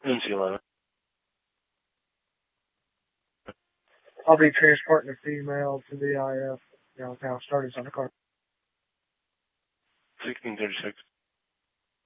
NC11. I'll be transporting a female to the IF downtown, starting on the car. 1636.